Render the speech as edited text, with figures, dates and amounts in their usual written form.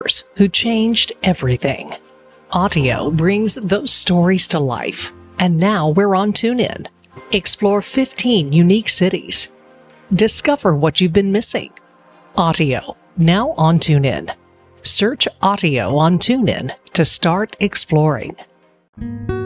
explorers who changed everything. Audio brings those stories to life. And now we're on TuneIn. Explore 15 unique cities. Discover what you've been missing. Audio, now on TuneIn. Search Audio on TuneIn to start exploring.